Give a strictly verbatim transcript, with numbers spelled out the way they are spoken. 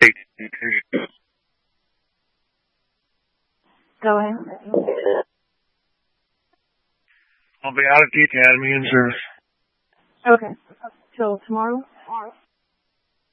Go ahead. I'll be out at the academy in service. Okay. Till tomorrow? All right.